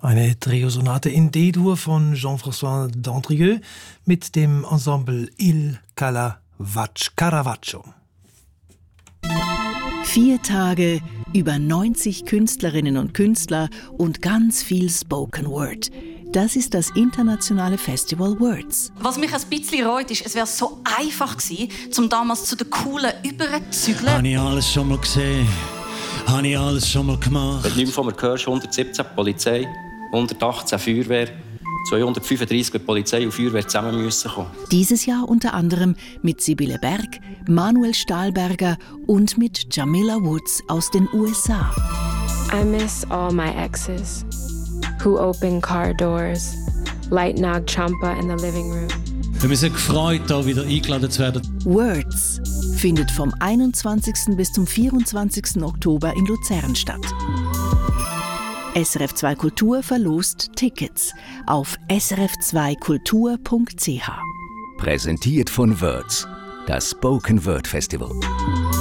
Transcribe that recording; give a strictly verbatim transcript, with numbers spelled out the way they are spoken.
Eine Triosonate in D-Dur von Jean-François Dandrieux mit dem Ensemble Il Caravaggio. Vier Tage, über neunzig Künstlerinnen und Künstler und ganz viel Spoken Word. Das ist das internationale Festival Words. Was mich ein bisschen reut, ist, es wäre so einfach gewesen, um damals zu den Coolen überzuzügeln. Habe ich alles schon mal gesehen? Habe ich alles schon mal gemacht? Wenn du nicht mehr von mir hörst, hundertsiebzehn Polizei, hundertachtzehn Feuerwehr, zweihundertfünfunddreissig mit Polizei und Feuerwehr zusammen müssen kommen. Dieses Jahr unter anderem mit Sibylle Berg, Manuel Stahlberger und mit Jamila Woods aus den U S A. I miss all my exes who open car doors, light Nag Champa in the living room. Ich bin sehr gefreut, hier wieder eingeladen zu werden. Words findet vom einundzwanzigsten bis zum vierundzwanzigsten Oktober in Luzern statt. S R F zwei Kultur verlost Tickets auf s r f zwei kultur punkt c h. Präsentiert von Words, das Spoken Word Festival.